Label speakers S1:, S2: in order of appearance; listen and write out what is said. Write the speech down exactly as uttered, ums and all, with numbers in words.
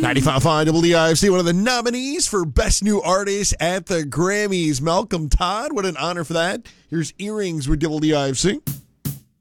S1: ninety-five point five W D I F C, one of the nominees for Best New Artist at the Grammys. Malcolm Todd, what an honor for that. Here's Earrings with W D I F C.